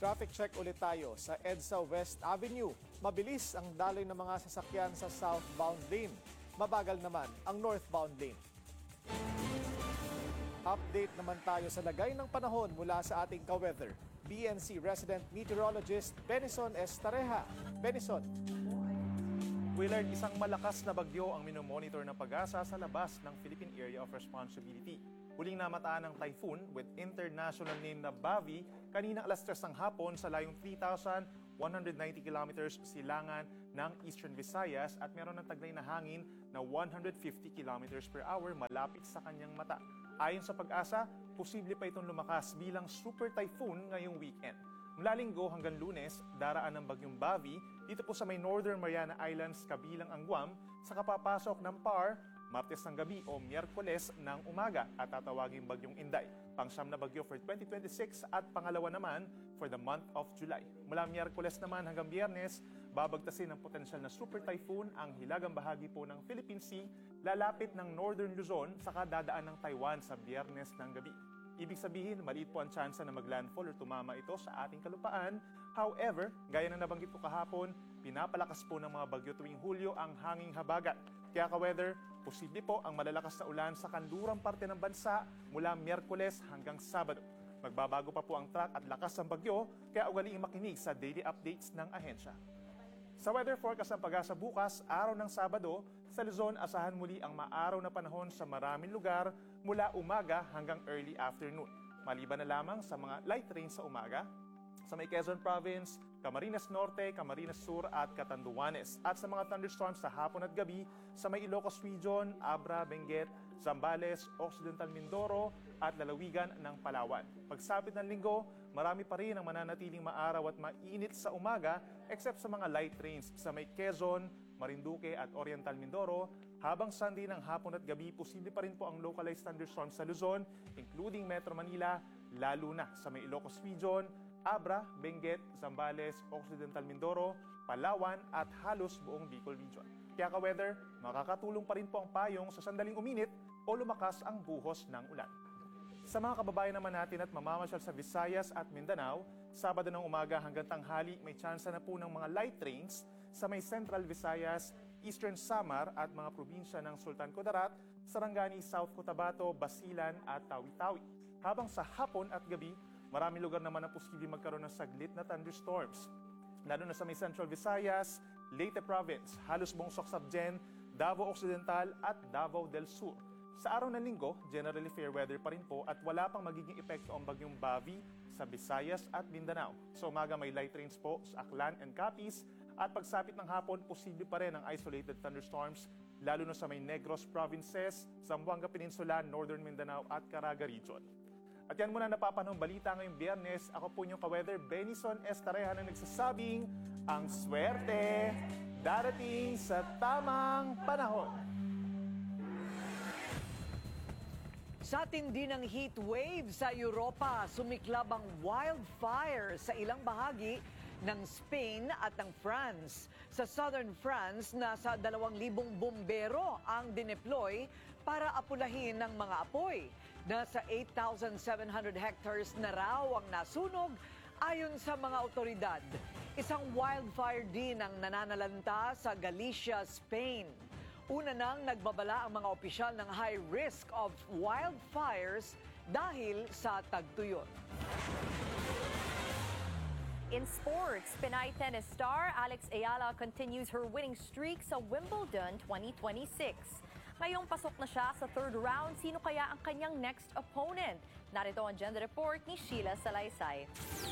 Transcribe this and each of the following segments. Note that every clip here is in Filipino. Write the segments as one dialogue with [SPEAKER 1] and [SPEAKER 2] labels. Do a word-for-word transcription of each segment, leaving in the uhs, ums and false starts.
[SPEAKER 1] Traffic check ulit tayo sa EDSA West Avenue. Mabilis ang daloy ng mga sasakyan sa southbound lane. Mabagal naman ang northbound lane. Update naman tayo sa lagay ng panahon mula sa ating ka-weather. B N C resident meteorologist Benison Estareja. Benison.
[SPEAKER 2] Willard, isang malakas na bagyo ang minomonitor ng Pag-asa sa labas ng Philippine Area of Responsibility. Huling namataan ng typhoon with international name na Bavi kanina alas tres ng hapon sa layong three thousand one hundred ninety kilometers silangan ng Eastern Visayas at meron ng taglay na hangin na one hundred fifty kilometers per hour malapit sa kanyang mata. Ayon sa Pag-asa, posible pa itong lumakas bilang super typhoon ngayong weekend. Mula Linggo hanggang Lunes, daraan ng bagyong Bavi dito po sa may Northern Mariana Islands kabilang ang Guam sa kapapasok ng P A R Martes ng gabi o Miyerkules ng umaga at tatawaging bagyong Inday. Pangsyam na bagyo for twenty twenty-six at pangalawa naman for the month of July. Mula Miyerkules naman hanggang Biyernes, babagtasin ng potensyal na super typhoon ang hilagang bahagi po ng Philippine Sea, lalapit ng Northern Luzon sa kadadaan ng Taiwan sa Biyernes ng gabi. Ibig sabihin, maliit po ang tsansa na maglandfall or tumama ito sa ating kalupaan. However, gaya ng nabanggit ko kahapon, pinapalakas po ng mga bagyo tuwing Hulyo ang hanging habagat. Kaya ka-weather, posible po ang malalakas na ulan sa kanlurang parte ng bansa mula Miyerkules hanggang Sabado. Magbabago pa po ang track at lakas ng bagyo, kaya ugaliing makinig sa daily updates ng ahensya. Sa weather forecast ng Pag-asa bukas, araw ng Sabado, sa Luzon asahan muli ang maaraw na panahon sa maraming lugar mula umaga hanggang early afternoon. Maliban na lamang sa mga light rain sa umaga, sa may Quezon Province, Camarines Norte, Camarines Sur at Catanduanes. At sa mga thunderstorms sa hapon at gabi sa may Ilocos Region, Abra, Benguet, Zambales, Occidental Mindoro at lalawigan ng Palawan. Pagsapit ng linggo, marami pa rin ang mananatiling maaraw at mainit sa umaga except sa mga light rains sa may Quezon, Marinduque at Oriental Mindoro. Habang Sunday ng hapon at gabi, posible pa rin po ang localized thunderstorms sa Luzon, including Metro Manila, lalo na sa may Ilocos Region, Abra, Benguet, Zambales, Occidental Mindoro, Palawan at halos buong Bicol Region. Kaya ka-weather, makakatulong pa rin po ang payong sa sandaling uminit o lumakas ang buhos ng ulan. Sa mga kababayan naman natin at mamamasyal sa Visayas at Mindanao, Sabado ng umaga hanggang tanghali may tsansa na po ng mga light rains sa may Central Visayas, Eastern Samar at mga probinsya ng Sultan Kudarat, Sarangani, South Cotabato, Basilan at Tawi-Tawi. Habang sa hapon at gabi, maraming lugar naman ang posibleng magkaroon ng saglit na thunderstorms. Lalo na sa may Central Visayas, Leyte Province, halos buong Soc-Sabjen, Davao Occidental at Davao del Sur. Sa araw ng linggo, generally fair weather pa rin po at wala pang magiging epekto ang bagyong Bavi sa Visayas at Mindanao. Sa umaga may light rains po sa Aklan and Capiz at pagsapit ng hapon, posible pa rin ang isolated thunderstorms lalo na sa may Negros Provinces, Zamboanga Peninsula, Northern Mindanao at Caraga Region. At yan muna napapanahong balita ngayong Biyernes. Ako po inyong ka-weather, Benison Estareja na nagsasabing, ang swerte darating sa tamang panahon.
[SPEAKER 3] Sa tindi ng heat wave sa Europa, sumiklab ang wildfire sa ilang bahagi ng Spain at ng France. Sa southern France, nasa dalawang libong bombero ang dineploy para apulahin ng mga apoy. Nasa eight thousand seven hundred hectares na raw ang nasunog ayon sa mga otoridad. Isang wildfire din ang nananalanta sa Galicia, Spain. Una nang nagbabala ang mga opisyal ng high risk of wildfires dahil sa tagtuyot.
[SPEAKER 4] In sports, Pinay tennis star Alex Ayala continues her winning streak sa Wimbledon twenty twenty-six. Ngayong pasok na siya sa third round, sino kaya ang kanyang next opponent? Narito ang gender report ni Sheila Salaysay.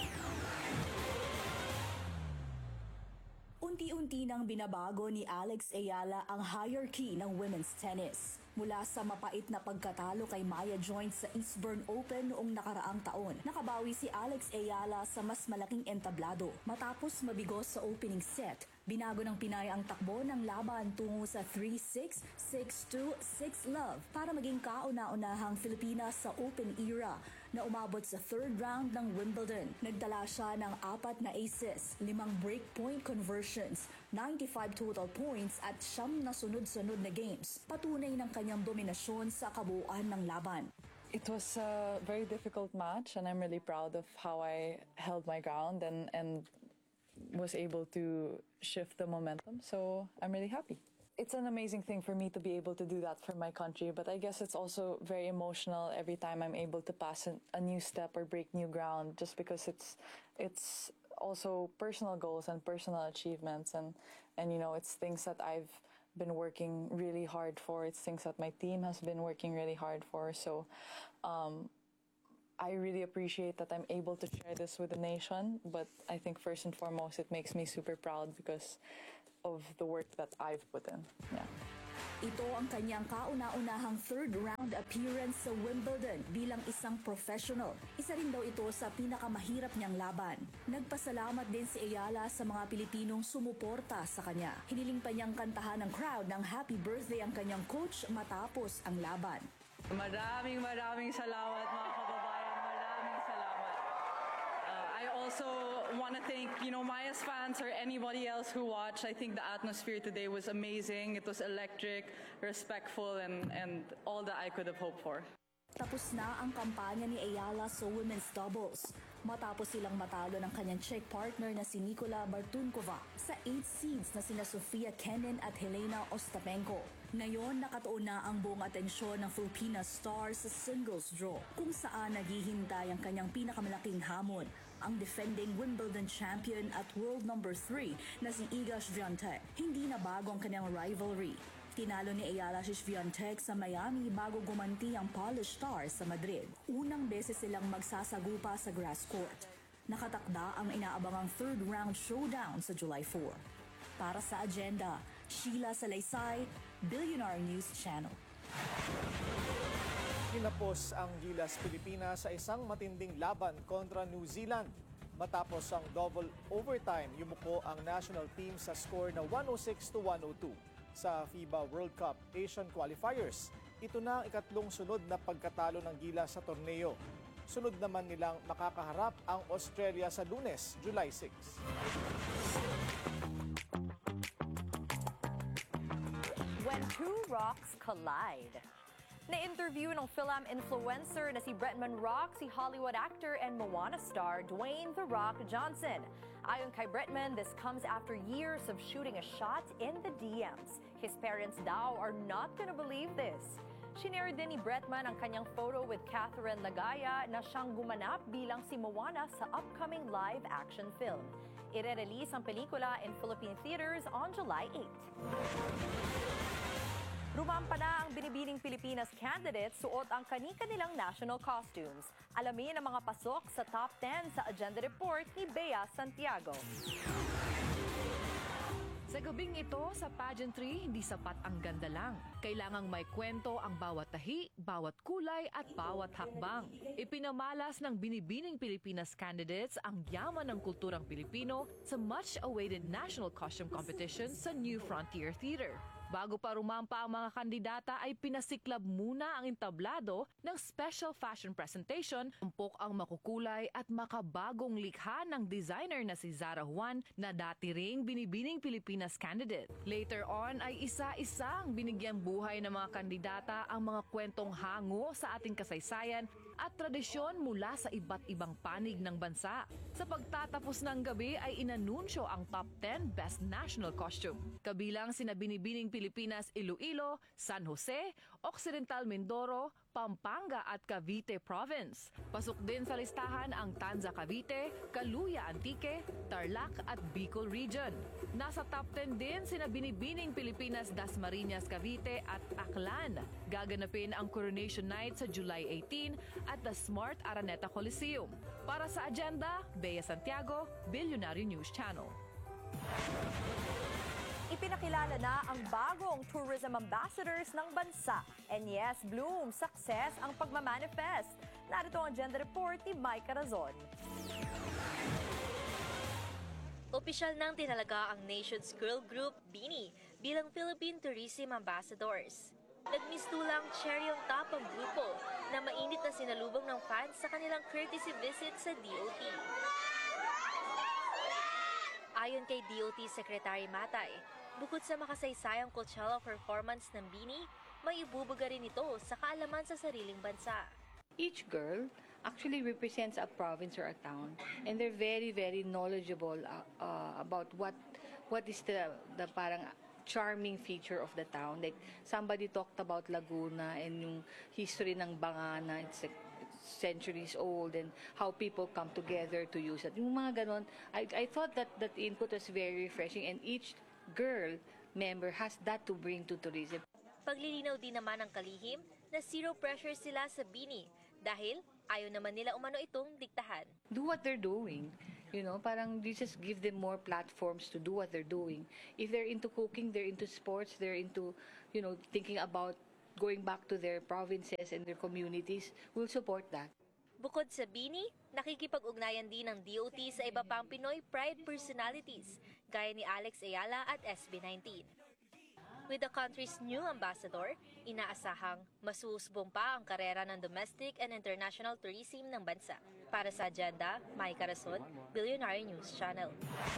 [SPEAKER 5] Unti-unti nang binabago ni Alex Ayala ang hierarchy ng women's tennis. Mula sa mapait na pagkatalo kay Maya Joint sa Eastbourne Open noong nakaraang taon, nakabawi si Alex Ayala sa mas malaking entablado. Matapos mabigo sa opening set, binago ng Pinay ang takbo ng laban tungo sa three six, six two, six love para maging kauna-unahang Filipina sa Open era na umabot sa third round ng Wimbledon. Nagdala siya ng apat na aces, limang breakpoint conversions, ninety-five total points at siyam na sunod-sunod na games. Patunay ng kanyang dominasyon sa kabuuan ng laban.
[SPEAKER 6] It was a very difficult match, and I'm really proud of how I held my ground and, and was able to shift the momentum. So I'm really happy. It's an amazing thing for me to be able to do that for my country, but I guess it's also very emotional every time I'm able to pass an, a new step or break new ground, just because it's it's also personal goals and personal achievements, and, and you know, it's things that I've been working really hard for. It's things that my team has been working really hard for. So um, I really appreciate that I'm able to share this with the nation. But I think first and foremost, it makes me super proud because of the work that I've put in. Yeah.
[SPEAKER 5] Ito ang kanyang kauna-unahang third round appearance sa Wimbledon bilang isang professional. Isa rin daw ito sa pinakamahirap niyang laban. Nagpasalamat din si Ayala sa mga Pilipinong sumuporta sa kanya. Hiniling pa niyang kantahan ng crowd ng happy birthday ang kanyang coach matapos ang laban.
[SPEAKER 6] Maraming maraming salamat mga kababayan. Maraming salamat. Uh, I also want to thank, you know, Maya's fans or anybody else who watched. I think the atmosphere today was amazing. It was electric, respectful, and, and all that I could have hoped for.
[SPEAKER 5] Tapos na ang kampanya ni Ayala sa women's doubles. Matapos silang matalo ng kanyang Czech partner na si Nikola Bartunkova sa eight seeds na sina Sofia Kenin at Helena Ostapenko. Ngayon, nakatuon na ang buong atensyon ng Filipina star sa singles draw, kung saan naghihintay ang kanyang pinakamalaking hamon, ang defending Wimbledon champion at world number three na si Iga Swiatek. Hindi na bago ang kanyang rivalry. Tinalo ni Ayala si Swiatek sa Miami bago gumanti ang Polish star sa Madrid. Unang beses silang magsasagupa sa grass court. Nakatakda ang inaabangang third round showdown sa July fourth. Para sa agenda, Sheila Salaysay, Billionaire News Channel.
[SPEAKER 1] Kinapos ang Gilas Pilipinas sa isang matinding laban kontra New Zealand. Matapos ang double overtime, yumuko ang national team sa score na one oh six to one oh two. Sa FIBA World Cup Asian Qualifiers, ito na ang ikatlong sunod na pagkatalo ng Gilas sa torneo. Sunod naman nilang makakaharap ang Australia sa Lunes, July sixth.
[SPEAKER 4] When two rocks collide. Na-interview ng Film influencer na si Bretman Rock, si Hollywood actor and Moana star Dwayne "The Rock" Johnson. Ayon kay Bretman, this comes after years of shooting a shot in the D Ms. His parents daw are not gonna believe this. Shinare din ni Bretman ang kanyang photo with Catherine Lagaya na siyang gumanap bilang si Moana sa upcoming live-action film. Ire-release ang pelikula in Philippine theaters on July eighth. Rumampa na ang binibining Pilipinas candidates suot ang kani-kanilang national costumes. Alamin ang mga pasok sa top ten sa agenda report ni Bea Santiago.
[SPEAKER 7] Sa gabing ito, sa pageantry, hindi sapat ang ganda lang. Kailangang may kwento ang bawat tahi, bawat kulay at bawat hakbang. Ipinamalas ng binibining Pilipinas candidates ang yaman ng kulturang Pilipino sa much-awaited national costume competition sa New Frontier Theater. Bago pa rumampa ang mga kandidata ay pinasiklab muna ang entablado ng special fashion presentation, umpok ang makukulay at makabagong likha ng designer na si Zara Juan na dati ring binibining Pilipinas candidate. Later on ay isa-isang binigyang buhay ng mga kandidata ang mga kwentong hango sa ating kasaysayan at tradisyon mula sa iba't ibang panig ng bansa. Sa pagtatapos ng gabi ay inanunsyo ang top ten Best National Costume. Kabilang sina binibining Pilipinas Iloilo, San Jose, Occidental Mindoro, Pampanga at Cavite Province. Pasok din sa listahan ang Tanza Cavite, Caluya Antique, Tarlac at Bicol Region. Nasa top ten din sina binibining Pilipinas Dasmariñas Cavite at Aklan. Gaganapin ang Coronation Night sa July eighteenth at the Smart Araneta Coliseum. Para sa agenda, Bea Santiago, Billionaire News Channel.
[SPEAKER 4] Ipinakilala na ang bagong tourism ambassadors ng bansa. And yes, Bloom, success ang pagmamanifest. Narito ang agenda report ni Mike Carazon.
[SPEAKER 8] Opisyal nang tinalaga ang Nations Girl Group, BINI, bilang Philippine Tourism Ambassadors. Nagmistulang cherry on top ang grupo na mainit na sinalubong ng fans sa kanilang courtesy visit sa D O T. Ayon kay D O T Secretary Matay, bukod sa makasaysayang Coachella performance ng BINI, may ibubuga rin ito sa kaalaman sa sariling bansa.
[SPEAKER 9] Each girl actually represents a province or a town, and they're very, very knowledgeable uh, uh, about what what is the the parang charming feature of the town. Like somebody talked about Laguna and yung history ng Bangana. It's like centuries old, and how people come together to use it. Yung mga ganon, I, I thought that that input was very refreshing, and each girl member has that to bring to tourism.
[SPEAKER 8] Paglilinaw din naman ng kalihim na zero pressure sila sa Bini dahil ayaw naman nila umano itong diktahan.
[SPEAKER 9] Do what they're doing. You know, parang you just give them more platforms to do what they're doing. If they're into cooking, they're into sports, they're into, you know, thinking about going back to their provinces and their communities, we'll support that.
[SPEAKER 8] Bukod sa Bini, nakikipag-ugnayan din ng D O T sa iba pang Pinoy Pride personalities gaya ni Alex Ayala at S B nineteen. With the country's new ambassador, inaasahang masuusbong pa ang karera ng domestic and international tourism ng bansa. Para sa Agenda, Mai Carason, Billionaire News Channel.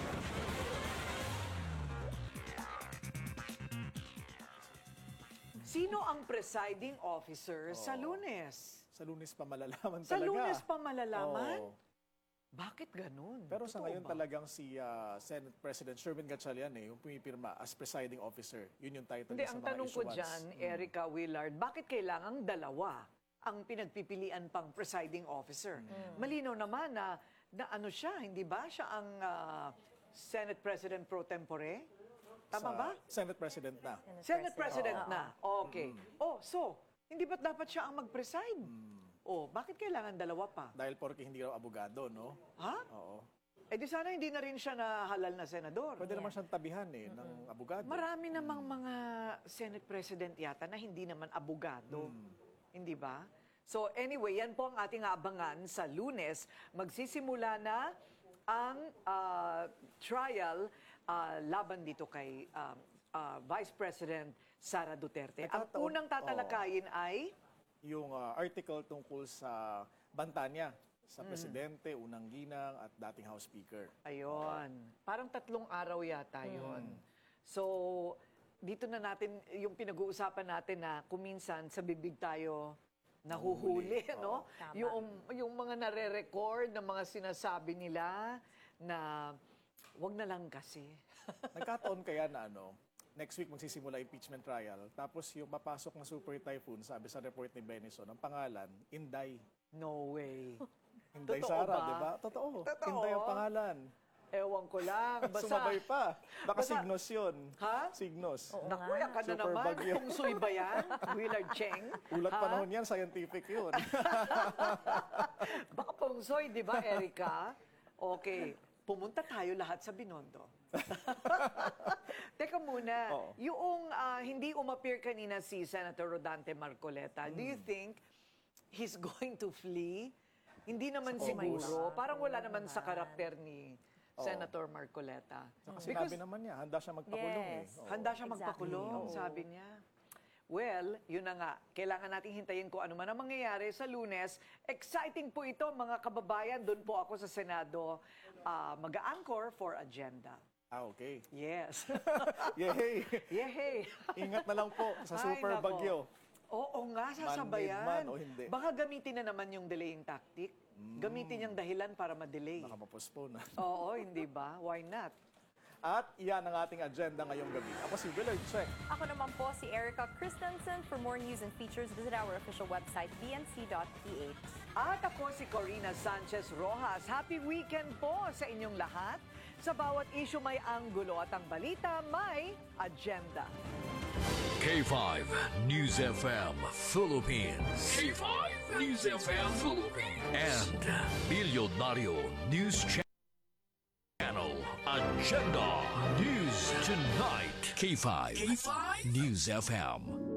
[SPEAKER 3] Sino ang presiding officer sa Lunes?
[SPEAKER 1] Sa Lunes pa malalaman
[SPEAKER 3] Sa
[SPEAKER 1] talaga.
[SPEAKER 3] Lunes pa malalaman?
[SPEAKER 1] Oo.
[SPEAKER 3] Bakit ganun?
[SPEAKER 1] Pero sa
[SPEAKER 3] Totoo
[SPEAKER 1] ngayon
[SPEAKER 3] ba?
[SPEAKER 1] talagang si ah, Senate President Sherwin Gatchalian eh, yung pumipirma as presiding officer. Yun yung title
[SPEAKER 3] Hindi,
[SPEAKER 1] niya sa
[SPEAKER 3] ang
[SPEAKER 1] mga
[SPEAKER 3] tanong ko
[SPEAKER 1] issuance.
[SPEAKER 3] dyan, Erica Willard, bakit kailangang dalawa ang pinagpipilian pang presiding officer? Malinaw naman na, na ano siya, hindi ba? Siya ang ah, Senate President pro tempore? Tama
[SPEAKER 1] Sa
[SPEAKER 3] ba?
[SPEAKER 1] Senate President na.
[SPEAKER 3] Senate President na. Okay. Oh, so, hindi ba't dapat siya ang mag-preside? Oh, bakit kailangan dalawa pa?
[SPEAKER 1] Dahil porke hindi raw abogado, no?
[SPEAKER 3] Ha?
[SPEAKER 1] Oo.
[SPEAKER 3] Eh di sana hindi na rin siya nahalal na senador.
[SPEAKER 1] Pwede naman siyang tabihan eh, ng abogado.
[SPEAKER 3] Marami namang mga Senate President yata na hindi naman abogado. Hindi ba? So anyway, yan po ang ating abangan sa Lunes. Magsisimula na ang ah, trial ah, laban dito kay ah, ah, Vice President Sara Duterte. Ang
[SPEAKER 1] Nagkataon-
[SPEAKER 3] unang tatalakayin ay
[SPEAKER 1] Yung ah, article tungkol sa banta niya sa presidente, unang ginang at dating House Speaker.
[SPEAKER 3] Ayun. Parang tatlong araw yata yun. So, dito na natin, yung pinag-uusapan natin na kuminsan sa bibig tayo nahuhuli, no? Yung, yung mga nare-record ng mga sinasabi nila na wag na lang kasi.
[SPEAKER 1] Nagkataon kaya na ano, next week magsisimula impeachment trial, tapos yung papasok na super typhoon, sabi sa report ni Benison, ang pangalan, Inday.
[SPEAKER 3] No way.
[SPEAKER 1] Inday
[SPEAKER 3] Totoo
[SPEAKER 1] Sara,
[SPEAKER 3] ba?
[SPEAKER 1] di ba? Totoo.
[SPEAKER 3] Totoo?
[SPEAKER 1] Inday ang pangalan.
[SPEAKER 3] Ewan ko lang. Basta,
[SPEAKER 1] Sumabay pa. Baka
[SPEAKER 3] Basta-
[SPEAKER 1] signos yun.
[SPEAKER 3] Ha?
[SPEAKER 1] Signos.
[SPEAKER 3] Naku, yan ka na
[SPEAKER 1] Super
[SPEAKER 3] naman.
[SPEAKER 1] bagyo.
[SPEAKER 3] Kung suy ba yan? Willard Cheng?
[SPEAKER 1] Ulat
[SPEAKER 3] Ha?
[SPEAKER 1] panahon yan, scientific yun.
[SPEAKER 3] Baka pungsoy, di ba, Erica? Okay. Pumunta tayo lahat sa Binondo. Teka muna,
[SPEAKER 1] Oo.
[SPEAKER 3] yung ah, hindi umappear kanina si Senator Rodante Marcoleta, do you think he's going to flee? Hindi naman
[SPEAKER 1] Sa August.
[SPEAKER 3] siguro. Parang wala naman sa karakter ni Senator Marcoleta.
[SPEAKER 1] Saka
[SPEAKER 3] Because
[SPEAKER 1] sinabi naman niya, handa siya magpakulong
[SPEAKER 4] Yes.
[SPEAKER 1] eh. Oo.
[SPEAKER 3] handa siya
[SPEAKER 4] Exactly.
[SPEAKER 3] magpakulong,
[SPEAKER 4] Oo.
[SPEAKER 3] sabi niya. Well, yun na nga. Kailangan nating hintayin kung ano man ang mangyayari sa Lunes. Exciting po ito, mga kababayan. Doon po ako sa Senado ah, mag-anchor for agenda.
[SPEAKER 1] Ah, okay.
[SPEAKER 3] Yes.
[SPEAKER 1] Yay!
[SPEAKER 3] Yehey!
[SPEAKER 1] Ingat na lang po sa
[SPEAKER 3] Ay,
[SPEAKER 1] super
[SPEAKER 3] nako.
[SPEAKER 1] bagyo.
[SPEAKER 3] Oo nga,
[SPEAKER 1] Man-made
[SPEAKER 3] sasabayan.
[SPEAKER 1] man o hindi.
[SPEAKER 3] Baka gamitin na naman yung delaying tactic. Gamitin yung dahilan para ma-delay.
[SPEAKER 1] Baka ma-postpone na.
[SPEAKER 3] Oo, hindi ba? Why not?
[SPEAKER 1] At iyan ang ating agenda ngayong gabi. Ako si Willard Cheng.
[SPEAKER 4] Ako naman po si Erica Christensen. For more news and features, visit our official website, b n c dot p h.
[SPEAKER 3] At ako si Corina Sanchez Rojas. Happy weekend po sa inyong lahat. Sa bawat issue may anggulo at ang balita may agenda.
[SPEAKER 10] K five News F M Philippines. K five News F M Philippines. And Bilyonaryo News Channel. Agenda News Tonight. K five News F M.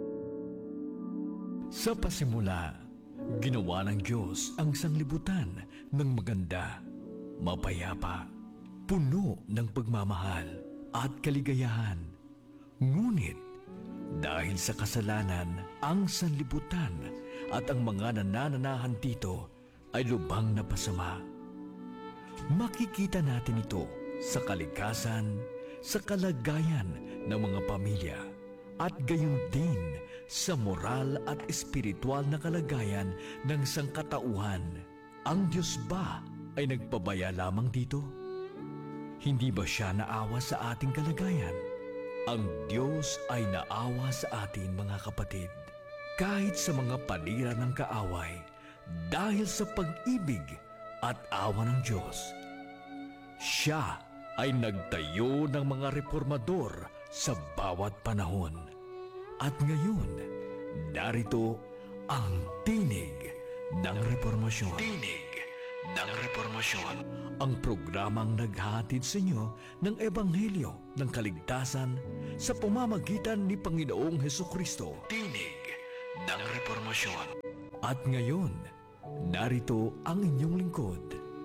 [SPEAKER 10] Sa pasimula, ginawa ng Diyos ang sanglibutan ng maganda, mapayapa, puno ng pagmamahal at kaligayahan. Ngunit, dahil sa kasalanan, ang sanlibutan at ang mga nanananahan dito ay lubhang napasama. Makikita natin ito sa kalikasan, sa kalagayan ng mga pamilya at gayon din sa moral at espiritual na kalagayan ng sangkatauhan. Ang Diyos ba ay nagpabaya lamang dito? Hindi ba siya naawa sa ating kalagayan? Ang Diyos ay naawa sa atin, mga kapatid, kahit sa mga panira ng kaaway, dahil sa pag-ibig at awa ng Diyos. Siya ay nagtayo ng mga reformador sa bawat panahon. At ngayon, narito ang tinig ng reformasyon. Tinig ng reformasyon. Ang programang naghahatid sa inyo ng Ebanghelyo ng Kaligtasan sa pamamagitan ni Panginoong Hesukristo. Tinig ng reformasyon. At ngayon, narito ang inyong lingkod.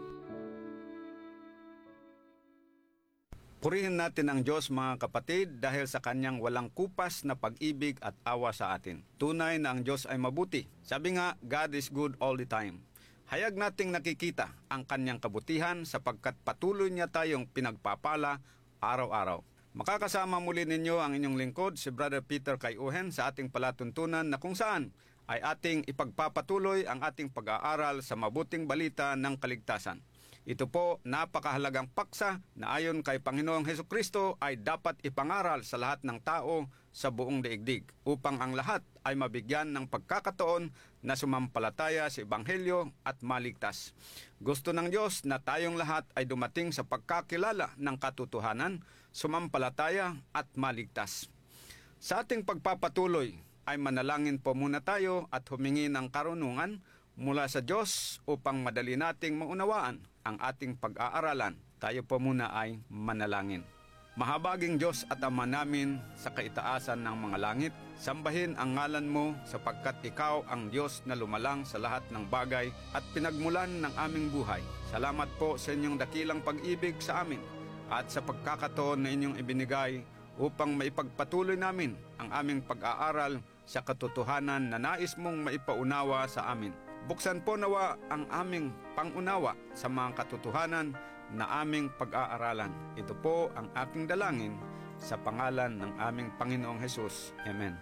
[SPEAKER 11] Purihin natin ang Diyos, mga kapatid, dahil sa kanyang walang kupas na pag-ibig at awa sa atin. Tunay na ang Diyos ay mabuti. Sabi nga, God is good all the time. Hayag nating nakikita ang kanyang kabutihan sapagkat patuloy niya tayong pinagpapala araw-araw. Makakasama muli ninyo ang inyong lingkod, si Brother Peter Kayuhen, sa ating palatuntunan na kung saan ay ating ipagpapatuloy ang ating pag-aaral sa mabuting balita ng kaligtasan. Ito po, napakahalagang paksa na ayon kay Panginoong Hesukristo ay dapat ipangaral sa lahat ng tao sa buong daigdig upang ang lahat ay mabigyan ng pagkakataon na sumampalataya sa Ebanghelyo at maligtas. Gusto ng Diyos na tayong lahat ay dumating sa pagkakilala ng katotohanan, sumampalataya at maligtas. Sa ating pagpapatuloy ay manalangin po muna tayo at humingi ng karunungan mula sa Diyos upang madali nating maunawaan ang ating pag-aaralan. Tayo po muna ay manalangin. Mahabaging Diyos at Ama namin sa kaitaasan ng mga langit, sambahin ang ngalan mo sapagkat ikaw ang Diyos na lumalang sa lahat ng bagay at pinagmulan ng aming buhay. Salamat po sa inyong dakilang pag-ibig sa amin at sa pagkakataon na inyong ibinigay upang maipagpatuloy namin ang aming pag-aaral sa katotohanan na nais mong maipaunawa sa amin. Buksan po nawa ang aming pangunawa sa mga katotohanan na aming pag-aaralan. Ito po ang aking dalangin sa pangalan ng aming Panginoong Hesus. Amen.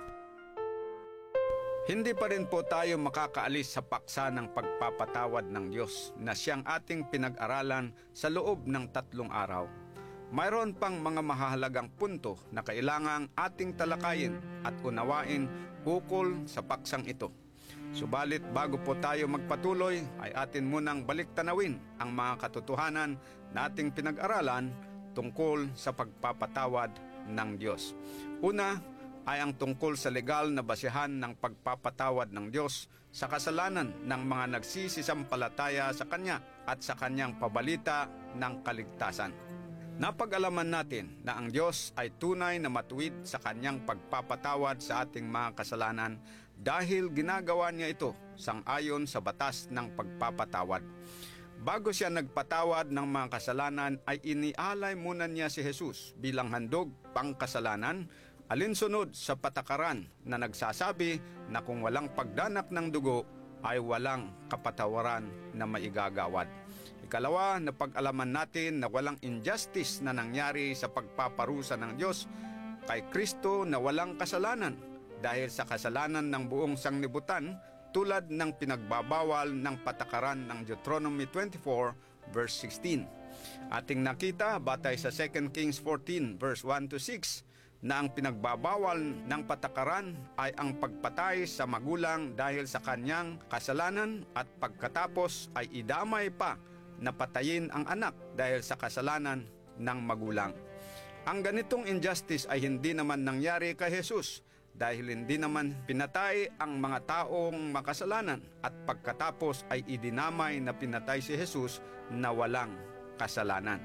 [SPEAKER 11] Hindi pa rin po tayo makakaalis sa paksa ng pagpapatawad ng Diyos na siyang ating pinag-aralan sa loob ng tatlong araw. Mayroon pang mga mahahalagang punto na kailangang ating talakayin at unawain ukol sa paksang ito. Subalit bago po tayo magpatuloy ay atin munang balik-tanawin ang mga katotohanan na ating pinag-aralan tungkol sa pagpapatawad ng Diyos. Una ay ang tungkol sa legal na basehan ng pagpapatawad ng Diyos sa kasalanan ng mga nagsisisampalataya sa Kanya at sa Kanyang pabalita ng kaligtasan. Napag-alaman natin na ang Diyos ay tunay na matuwid sa Kanyang pagpapatawad sa ating mga kasalanan dahil ginagawa niya ito sang-ayon sa batas ng pagpapatawad. Bago siya nagpatawad ng mga kasalanan ay inialay muna niya si Jesus bilang handog pangkasalanan, alinsunod sa patakaran na nagsasabi na kung walang pagdanak ng dugo ay walang kapatawaran na maigagawad. Ikalawa, napag-alaman natin na walang injustice na nangyari sa pagpaparusa ng Diyos kay Kristo na walang kasalanan dahil sa kasalanan ng buong sanglibutan tulad ng pinagbabawal ng patakaran ng Deuteronomy twenty-four verse sixteen. Ating nakita batay sa Second Kings fourteen verse one to six na ang pinagbabawal ng patakaran ay ang pagpatay sa magulang dahil sa kanyang kasalanan at pagkatapos ay idamay pa na patayin ang anak dahil sa kasalanan ng magulang. Ang ganitong injustice ay hindi naman nangyari kay Jesus dahil hindi naman pinatay ang mga taong makasalanan at pagkatapos ay idinamay na pinatay si Jesus na walang kasalanan.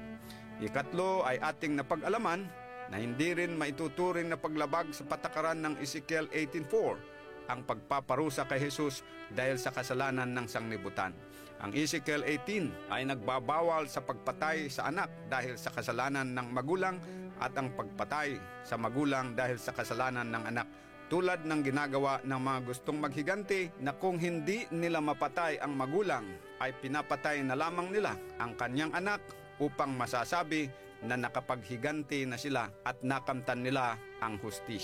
[SPEAKER 11] Ikatlo ay ating napag-alaman na hindi rin maituturing na paglabag sa patakaran ng Ezekiel eighteen four ang pagpaparusa kay Jesus dahil sa kasalanan ng sanglibutan. Ang Ezekiel eighteen ay nagbabawal sa pagpatay sa anak dahil sa kasalanan ng magulang at ang pagpatay sa magulang dahil sa kasalanan ng anak, tulad ng ginagawa ng mga gustong maghiganti na kung hindi nila mapatay ang magulang ay pinapatay na lamang nila ang kanyang anak upang masasabi na nakapaghiganti na sila at nakamtan nila ang hustisya.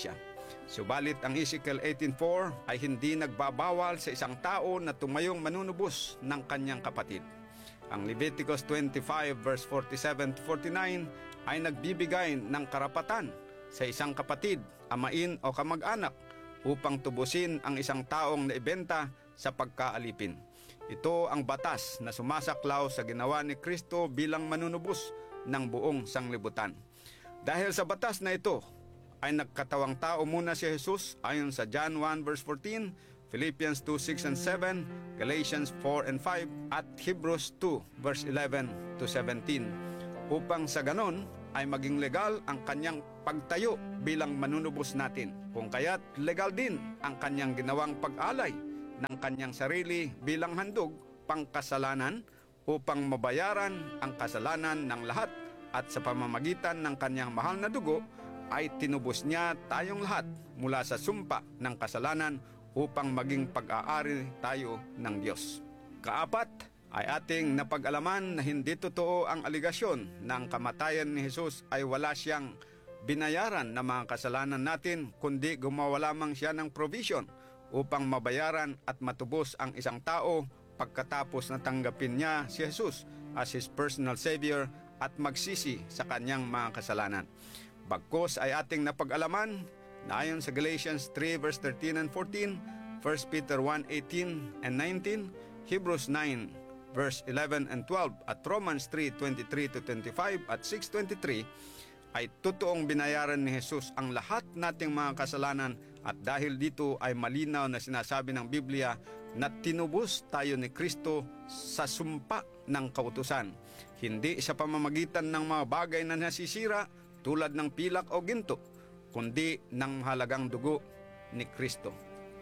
[SPEAKER 11] Subalit ang Ezekiel eighteen four ay hindi nagbabawal sa isang tao na tumayong manunubos ng kanyang kapatid. Ang Leviticus twenty-five verse forty-seven to forty-nine ay nagbibigay ng karapatan sa isang kapatid, amain o kamag-anak upang tubusin ang isang taong naibenta sa pagkaalipin. Ito ang batas na sumasaklaw sa ginawa ni Kristo bilang manunubos ng buong sanglibutan. Dahil sa batas na ito, ay nagkatawang tao muna si Jesus ayon sa John one verse fourteen, Philippians two six and seven, Galatians four and five, at Hebrews two verse eleven to seventeen, upang sa ganon ay maging legal ang kanyang pagtayo bilang manunubos natin. Kung kaya't legal din ang kanyang ginawang pag-alay ng kanyang sarili bilang handog pangkasalanan upang mabayaran ang kasalanan ng lahat, at sa pamamagitan ng kanyang mahal na dugo ay tinubos niya tayong lahat mula sa sumpa ng kasalanan upang maging pag-aari tayo ng Diyos. Kaapat ay ating napag-alaman na hindi totoo ang aligasyon na ang kamatayan ni Jesus ay wala siyang binayaran na mga kasalanan natin, kundi gumawa lamang siya ng provision upang mabayaran at matubos ang isang tao pagkatapos na tanggapin niya si Jesus as his personal Savior at magsisi sa kanyang mga kasalanan. Bagkus ay ating napag-alaman na ayon sa Galatians three verse thirteen and fourteen, First Peter one eighteen and nineteen, Hebrews nine verse eleven and twelve, at Romans three twenty-three to twenty-five at six twenty-three, ay totoong binayaran ni Jesus ang lahat nating mga kasalanan, at dahil dito ay malinaw na sinasabi ng Biblia na tinubos tayo ni Kristo sa sumpa ng kautusan, hindi sa pamamagitan ng mga bagay na nasisira tulad ng pilak o ginto, kundi ng mahalagang dugo ni Kristo.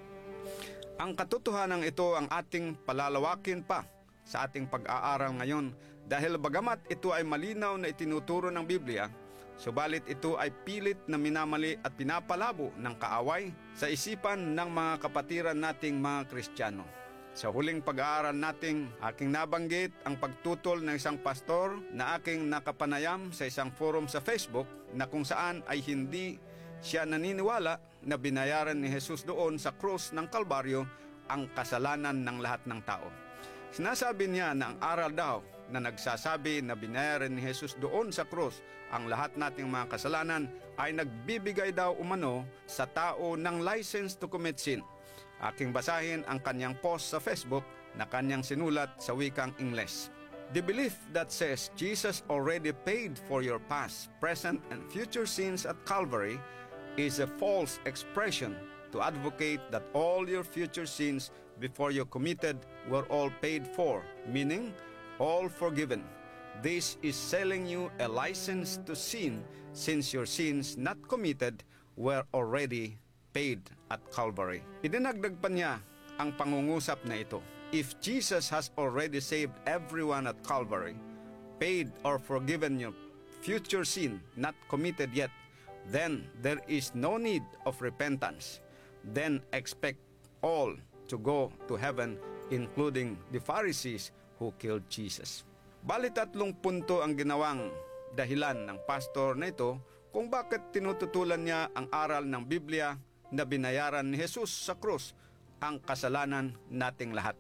[SPEAKER 11] Ang katotohanan ito ang ating palalawakin pa sa ating pag-aaral ngayon, dahil bagamat ito ay malinaw na itinuturo ng Biblia, subalit ito ay pilit na minamali at pinapalabo ng kaaway sa isipan ng mga kapatiran nating mga Kristiyano. Sa huling pag-aaral nating aking nabanggit ang pagtutol ng isang pastor na aking nakapanayam sa isang forum sa Facebook, na kung saan ay hindi siya naniniwala na binayaran ni Jesus doon sa krus ng Kalbaryo ang kasalanan ng lahat ng tao. Sinasabi niya na ang aral daw na nagsasabi na binayaran ni Jesus doon sa krus ang lahat nating mga kasalanan ay nagbibigay daw umano sa tao ng license to commit sin. Aking basahin ang kanyang post sa Facebook na kanyang sinulat sa wikang Ingles. The belief that says Jesus already paid for your past, present, and future sins at Calvary is a false expression to advocate that all your future sins before you committed were all paid for, meaning all forgiven. This is selling you a license to sin, since your sins not committed were already paid at Calvary. Idinagdag pa niya ang pangungusap na ito. If Jesus has already saved everyone at Calvary, paid or forgiven your future sin not committed yet, then there is no need of repentance. Then expect all to go to heaven, including the Pharisees who killed Jesus. Bali tatlong punto ang ginawang dahilan ng pastor na ito kung bakit tinututulan niya ang aral ng Biblia na binayaran ni Jesus sa krus ang kasalanan nating lahat.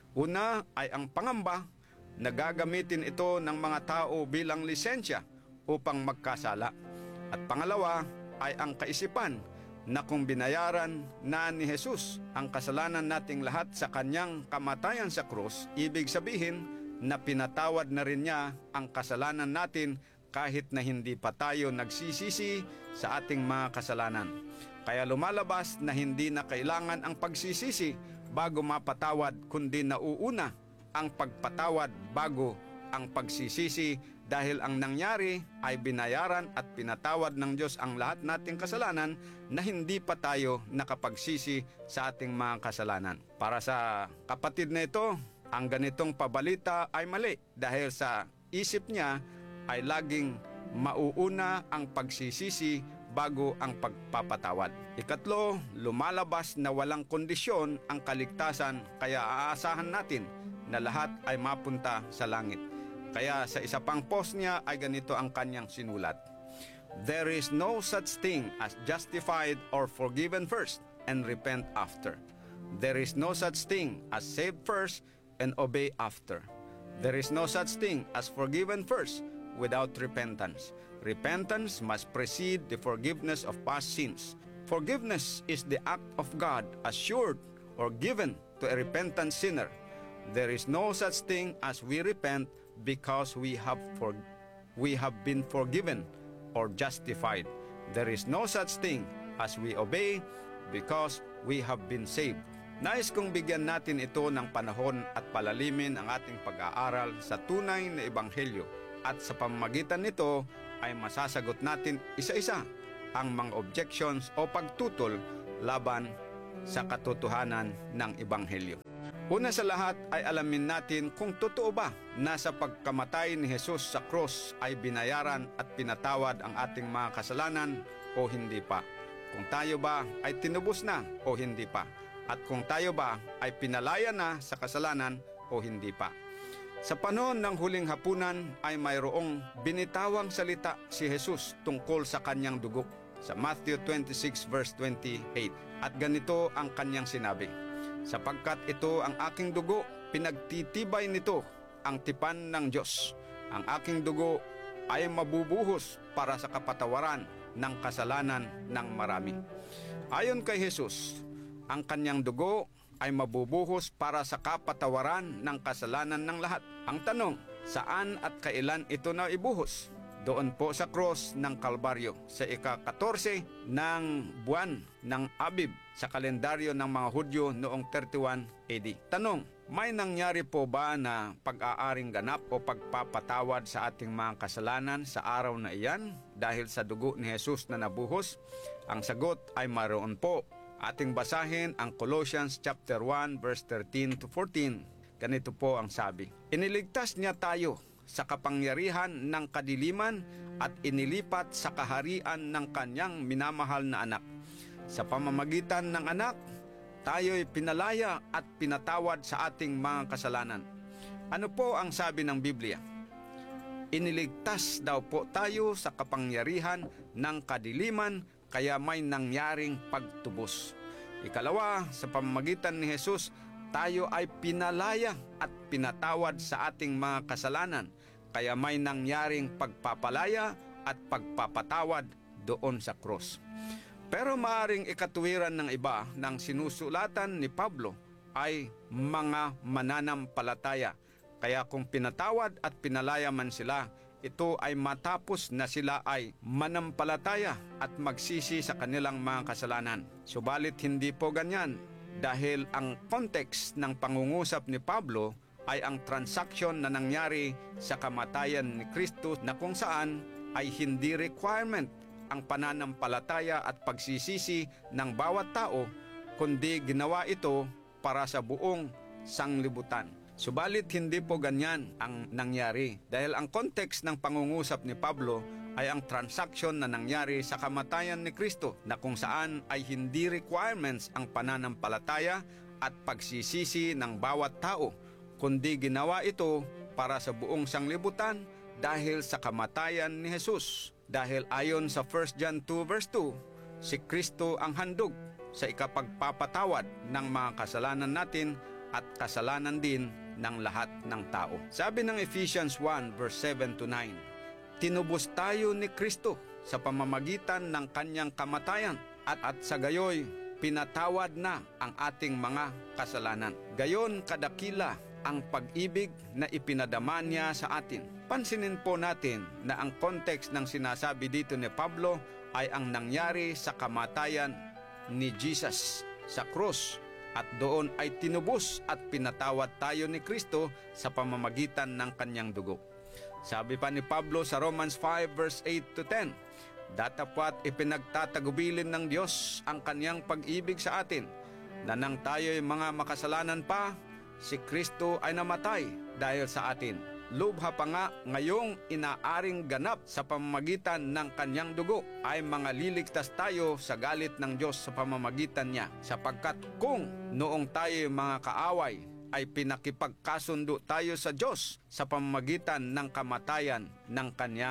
[SPEAKER 11] Una ay ang pangamba na gagamitin ito ng mga tao bilang lisensya upang magkasala. At pangalawa ay ang kaisipan na kung binayaran na ni Jesus ang kasalanan nating lahat sa kanyang kamatayan sa krus, ibig sabihin na pinatawad na rin niya ang kasalanan natin kahit na hindi pa tayo nagsisisi sa ating mga kasalanan. Kaya lumalabas na hindi na kailangan ang pagsisisi bago mapatawad, kundi nauuna ang pagpatawad bago ang pagsisisi, dahil ang nangyari ay binayaran at pinatawad ng Diyos ang lahat nating kasalanan na hindi pa tayo nakapagsisi sa ating mga kasalanan. Para sa kapatid na ito, ang ganitong pabalita ay mali, dahil sa isip niya ay laging mauuna ang pagsisisi bago ang pagpapatawad. Ikatlo, lumalabas na walang kondisyon ang kaligtasan, kaya aasahan natin na lahat ay mapunta sa langit. Kaya sa isa pang post niya ay ganito ang kanyang sinulat. There is no such thing as justified or forgiven first and repent after. There is no such thing as saved first and obey after. There is no such thing as forgiven first without repentance. Repentance must precede the forgiveness of past sins. Forgiveness is the act of God assured or given to a repentant sinner. There is no such thing as we repent because we have for, we have been forgiven or justified. There is no such thing as we obey because we have been saved. Nais kong bigyan natin ito ng panahon at palalimin ang ating pag-aaral sa tunay na ebanghelyo at sa pamamagitan nito ay masasagot natin isa-isa ang mga objections o pagtutol laban sa katotohanan ng ebanghelyo. Una sa lahat ay alamin natin kung totoo ba na sa pagkamatay ni Jesus sa cross ay binayaran at pinatawad ang ating mga kasalanan o hindi pa. Kung tayo ba ay tinubos na o hindi pa. At kung tayo ba ay pinalaya na sa kasalanan o hindi pa. Sa panahon ng huling hapunan ay mayroong binitawang salita si Jesus tungkol sa kanyang dugo sa Matthew twenty-six verse twenty-eight. At ganito ang kanyang sinabi, sapagkat ito ang aking dugo, pinagtitibay nito ang tipan ng Diyos. Ang aking dugo ay mabubuhos para sa kapatawaran ng kasalanan ng marami. Ayon kay Jesus, ang kanyang dugo ay mabubuhos para sa kapatawaran ng kasalanan ng lahat. Ang tanong, saan at kailan ito na ibuhos? Doon po sa cross ng Kalbaryo sa ika-katorse ng buwan ng Abib sa kalendaryo ng mga Hudyo noong thirty-one A D. Tanong, may nangyari po ba na pag-aaring ganap o pagpapatawad sa ating mga kasalanan sa araw na iyan dahil sa dugo ni Jesus na nabuhos? Ang sagot ay mayroon po. Ating basahin ang Colossians chapter one verse thirteen to fourteen. Ganito po ang sabi. Iniligtas niya tayo sa kapangyarihan ng kadiliman at inilipat sa kaharian ng kanyang minamahal na anak. Sa pamamagitan ng anak, tayo'y pinalaya at pinatawad sa ating mga kasalanan. Ano po ang sabi ng Biblia? Iniligtas daw po tayo sa kapangyarihan ng kadiliman kaya may nangyaring pagtubos. Ikalawa, sa pamamagitan ni Jesus, tayo ay pinalaya at pinatawad sa ating mga kasalanan, kaya may nangyaring pagpapalaya at pagpapatawad doon sa cross. Pero maaring ikatuwiran ng iba ng sinusulatan ni Pablo ay mga mananampalataya, kaya kung pinatawad at pinalaya man sila, ito ay matapos na sila ay manampalataya at magsisi sa kanilang mga kasalanan. Subalit hindi po ganyan dahil ang context ng pangungusap ni Pablo ay ang transaksyon na nangyari sa kamatayan ni Kristo na kung saan ay hindi requirement ang pananampalataya at pagsisisi ng bawat tao, kundi ginawa ito para sa buong sanglibutan. Subalit hindi po ganyan ang nangyari dahil ang context ng pangungusap ni Pablo ay ang transaksyon na nangyari sa kamatayan ni Kristo na kung saan ay hindi requirements ang pananampalataya at pagsisisi ng bawat tao, kundi ginawa ito para sa buong sanglibutan dahil sa kamatayan ni Jesus. Dahil ayon sa First John two verse two, si Kristo ang handog sa ikapagpapatawad ng mga kasalanan natin at kasalanan din ng lahat ng tao. Sabi ng Ephesians one verse seven to nine, tinubos tayo ni Kristo sa pamamagitan ng kanyang kamatayan at at sa gayoy pinatawad na ang ating mga kasalanan. Gayon kadakila ang pag-ibig na ipinadama niya sa atin. Pansinin po natin na ang context ng sinasabi dito ni Pablo ay ang nangyari sa kamatayan ni Jesus sa cross. At doon ay tinubos at pinatawad tayo ni Kristo sa pamamagitan ng kanyang dugo. Sabi pa ni Pablo sa Romans five verse eight to ten, datapwat ipinagtatagubilin ng Diyos ang kanyang pag-ibig sa atin, na nang tayo'y mga makasalanan pa, si Kristo ay namatay dahil sa atin. Lubha pa nga ngayong inaaring ganap sa pamamagitan ng kanyang dugo ay mga liligtas tayo sa galit ng Diyos sa pamamagitan niya. Sapagkat kung noong tayo mga kaaway ay pinakipagkasundo tayo sa Diyos sa pamamagitan ng kamatayan ng kanyang